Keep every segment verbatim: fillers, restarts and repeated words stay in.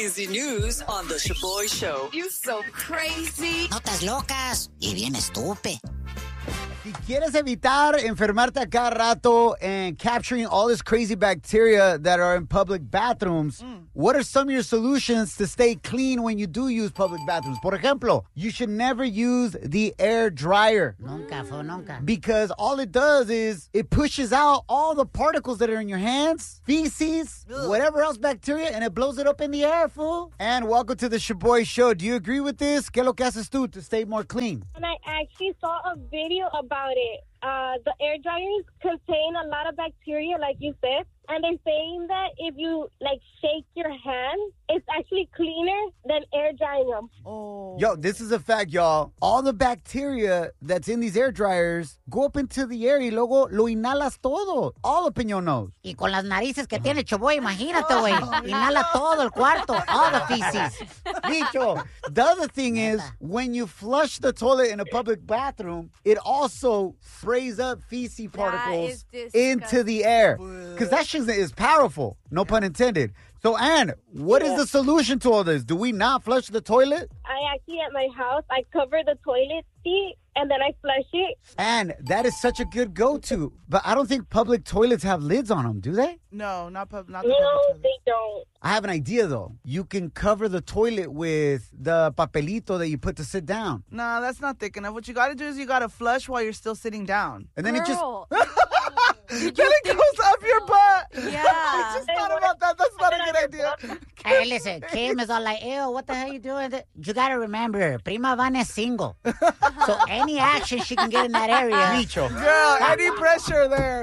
crazy news on The Shaboy Show. You so crazy. Notas locas y bien estúpido. Si quieres evitar enfermarte a cada rato and capturing all this crazy bacteria that are in public bathrooms, mm. what are some of your solutions to stay clean when you do use public bathrooms? Por ejemplo, you should never use the air dryer. Nunca, fo, nunca. Because all it does is it pushes out all the particles that are in your hands, feces, Ugh. whatever else bacteria, and it blows it up in the air, fool. And welcome to the Shaboy Show. Do you agree with this? ¿Qué lo que haces tú to stay more clean? And I actually saw a video about it. Uh, the air dryers contain a lot of bacteria, like you said. And they're saying that if you, like, shake your hand, it's actually cleaner than air drying them. Oh. Yo, this is a fact, y'all. All the bacteria that's in these air dryers go up into the air y luego lo inhalas todo. All up in your nose. Y con las narices que tiene Choboy, imagínate, güey. Inhala todo el cuarto, all the feces. Bicho. The other thing is, when you flush the toilet in a public bathroom, it also sprays up feces particles into the air. Because that shit is powerful. No pun intended. So, Ann, what yeah. is the solution to all this? Do we not flush the toilet? I actually, at my house, I cover the toilet seat and then I flush it. And that is such a good go-to. But I don't think public toilets have lids on them, do they? No, not, pub- not the no, public toilet. they don't. I have an idea, though. You can cover the toilet with the papelito that you put to sit down. No, that's not thick enough. What you got to do is you got to flush while you're still sitting down. And then Girl. it just... then it goes up your butt. Yeah. I just thought about that. That's not a good idea. Hey, listen, Kim is all like, ew, what the hell are you doing? You got to remember, Prima Vana is single. So any action she can get in that area. Micho. Girl, any pressure there.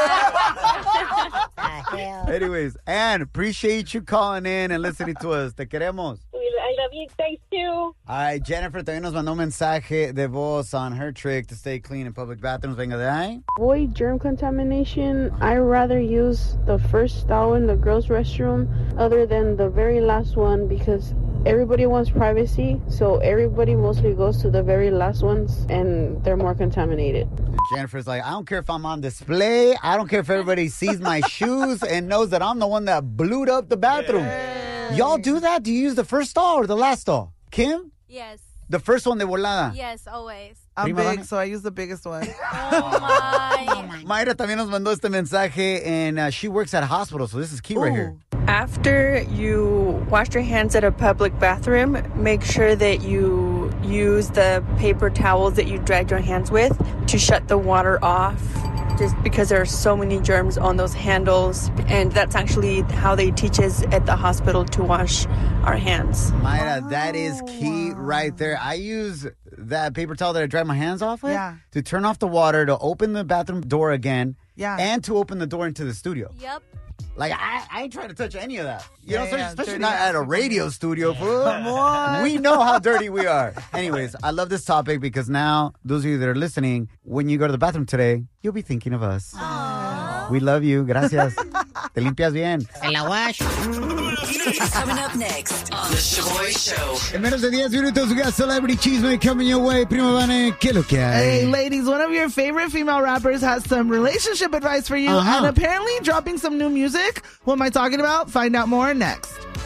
Anyways, Ann, appreciate you calling in and listening to us. Te queremos. I love you. Thanks, too. All right, Jennifer también nos mandó un mensaje de voz on her trick to stay clean in public bathrooms. Venga de ahí. Avoid germ contamination. I rather use the first stall in the girls' restroom other than the very last one because everybody wants privacy, so everybody mostly goes to the very last ones, and they're more contaminated. Jennifer's like, I don't care if I'm on display. I don't care if everybody sees my shoes and knows that I'm the one that blew up the bathroom. Yeah. Y'all do that? Do you use the first stall or the last stall? Kim? Yes. The first one de volada? Yes, always. I'm Prima big, Vana? so I use the biggest one. Oh, my. Mayra también nos mandó este mensaje, and uh, she works at a hospital, so this is key Ooh. right here. After you wash your hands at a public bathroom, make sure that you use the paper towels that you dried your hands with to shut the water off, just because there are so many germs on those handles. And that's actually how they teach us at the hospital to wash our hands. Mayra, oh, that is key right there. I use that paper towel that I dry my hands off with yeah. to turn off the water, to open the bathroom door again, yeah. and to open the door into the studio. Yep. Like, I, I ain't trying to touch any of that. You yeah, know, yeah, especially not at a radio studio, fool. Come on. We know how dirty we are. Anyways, I love this topic because now, those of you that are listening, when you go to the bathroom today, you'll be thinking of us. Aww. We love you. Gracias. Te limpias bien. En la wash. Coming up next on The Shaboy Show. En menos de diez minutos, we got Celebrity Cheesemate coming your way. Prima Vana, ¿qué lo que hay? Hey, ladies, one of your favorite female rappers has some relationship advice for you, uh-huh. and apparently dropping some new music. What am I talking about? Find out more next.